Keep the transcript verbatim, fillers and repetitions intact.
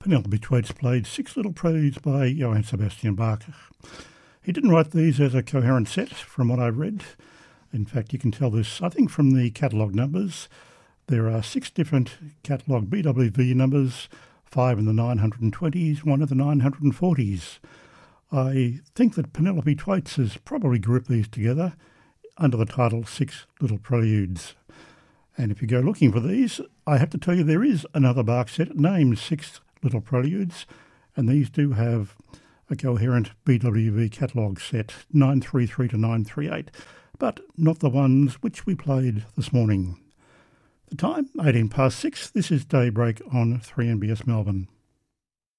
Penelope Thwaites played Six Little Preludes by Johann Sebastian Bach. He didn't write these as a coherent set, from what I've read. In fact, you can tell this, I think, from the catalogue numbers. There are six different catalogue B W V numbers, five in the nine hundred twenties, one in the nine hundred forties. I think that Penelope Thwaites has probably grouped these together under the title Six Little Preludes. And if you go looking for these, I have to tell you there is another Bach set named Six Little Preludes, and these do have a coherent B W V catalogue set, nine thirty-three to nine thirty-eight, but not the ones which we played this morning. The time, eighteen past six, this is Daybreak on three N B S Melbourne.